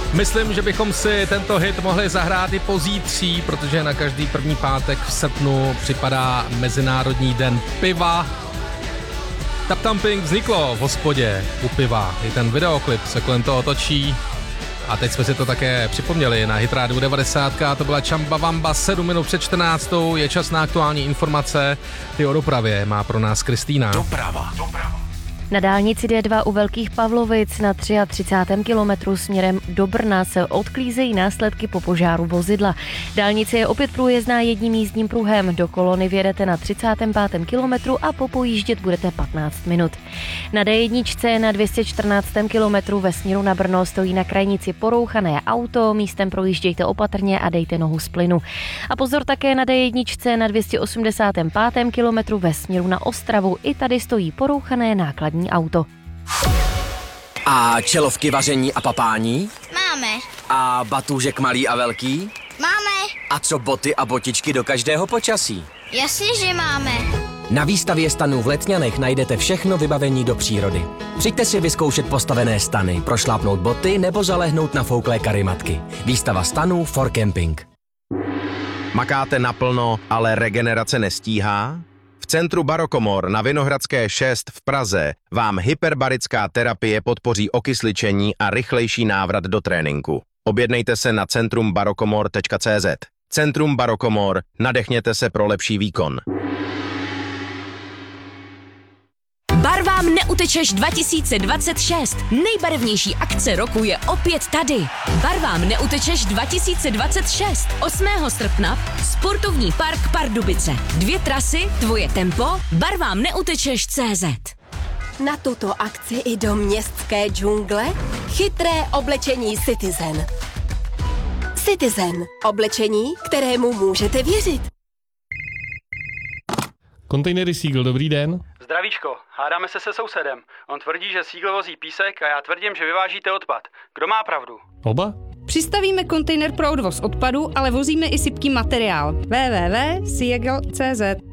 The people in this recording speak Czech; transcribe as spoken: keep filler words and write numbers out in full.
Myslím, že bychom si tento hit mohli zahrát i pozítří, protože na každý první pátek v srpnu připadá Mezinárodní den piva. Tap Thumping vzniklo v hospodě u piva. I ten videoklip se kolem toho točí. A teď jsme si to také připomněli na Hit Radio devadesát. To byla Chamba Wamba, sedm minut před čtrnáctou. Je čas na aktuální informace. Ty o dopravě má pro nás Kristýna. Doprava. Doprava. Na dálnici D dva u Velkých Pavlovic na třicátém třetím kilometru směrem do Brna se odklízejí následky po požáru vozidla. Dálnice je opět průjezdná jedním jízdním pruhem. Do kolony vjedete na třicátém pátém kilometru a popojíždět budete patnáct minut. Na D jedna na dvě stě čtrnáctém kilometru ve směru na Brno stojí na krajnici porouchané auto. Místem projíždějte opatrně a dejte nohu z plynu. A pozor také na D jedna na dvě stě osmdesátém pátém kilometru ve směru na Ostravu. I tady stojí porouchané nákladní auto. A čelovky vaření a papání? Máme. A batůžek malý a velký? Máme. A co boty a botičky do každého počasí? Jasně, že máme. Na výstavě stanů v Letňanech najdete všechno vybavení do přírody. Přijďte si vyzkoušet postavené stany, prošlápnout boty nebo zalehnout na fouklé karimatky. Výstava stanů for camping. Makáte naplno, ale regenerace nestíhá? V centru Barokomor na Vinohradské šest v Praze vám hyperbarická terapie podpoří okysličení a rychlejší návrat do tréninku. Objednejte se na centrum barokomor tečka cé zet. Centrum Barokomor, nadechněte se pro lepší výkon. Barvám neutečeš dva tisíce dvacet šest. Nejbarevnější akce roku je opět tady. Barvám neutečeš dva tisíce dvacet šest. osmého srpna Sportovní park Pardubice. Dvě trasy, tvoje tempo, barvám neutečeš tečka cé zet. Na tuto akci i do městské džungle chytré oblečení Citizen. Citizen. Oblečení, kterému můžete věřit. Kontejnery Seagull, dobrý den. Zdravíčko, hádáme se se sousedem. On tvrdí, že Seagull vozí písek a já tvrdím, že vyvážíte odpad. Kdo má pravdu? Oba? Přistavíme kontejner pro odvoz odpadu, ale vozíme i sypký materiál. w w w tečka seagull tečka cé zet